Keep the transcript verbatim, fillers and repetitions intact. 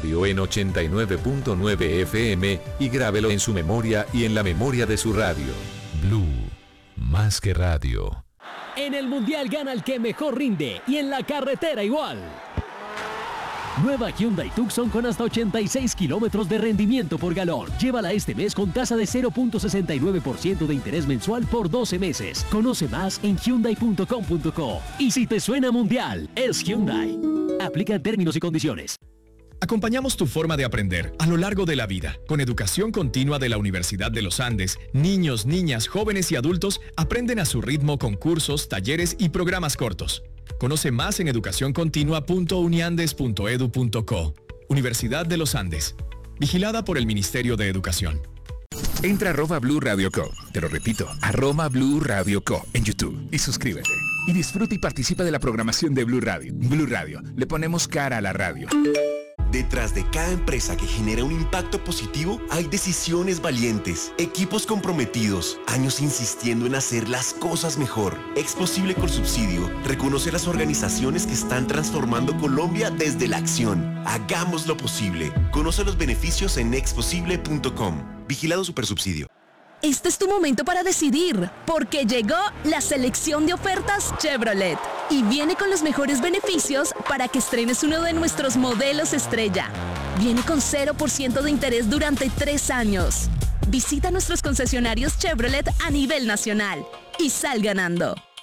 Radio en ochenta y nueve punto nueve F M y grábelo en su memoria y en la memoria de su radio. Blue, más que radio. En el Mundial gana el que mejor rinde y en la carretera igual. Nueva Hyundai Tucson con hasta ochenta y seis kilómetros de rendimiento por galón. Llévala este mes con tasa de cero punto sesenta y nueve por ciento de interés mensual por doce meses. Conoce más en hyundai punto com punto co. Y si te suena Mundial, es Hyundai. Aplican términos y condiciones. Acompañamos tu forma de aprender a lo largo de la vida. Con educación continua de la Universidad de los Andes, niños, niñas, jóvenes y adultos aprenden a su ritmo con cursos, talleres y programas cortos. Conoce más en educación continua punto uniandes punto edu punto co. Universidad de los Andes. Vigilada por el Ministerio de Educación. Entra a arroba Blue Radio Co. Te lo repito, arroba Blue Radio Co. en YouTube y suscríbete. Y disfruta y participa de la programación de Blue Radio. Blue Radio, le ponemos cara a la radio. Detrás de cada empresa que genera un impacto positivo, hay decisiones valientes, equipos comprometidos, años insistiendo en hacer las cosas mejor. Exposible con subsidio reconoce las organizaciones que están transformando Colombia desde la acción. Hagamos lo posible. Conoce los beneficios en exposible punto com. Vigilado Supersubsidio. Este es tu momento para decidir, porque llegó la selección de ofertas Chevrolet y viene con los mejores beneficios para que estrenes uno de nuestros modelos estrella. Viene con cero por ciento de interés durante tres años. Visita nuestros concesionarios Chevrolet a nivel nacional y sal ganando.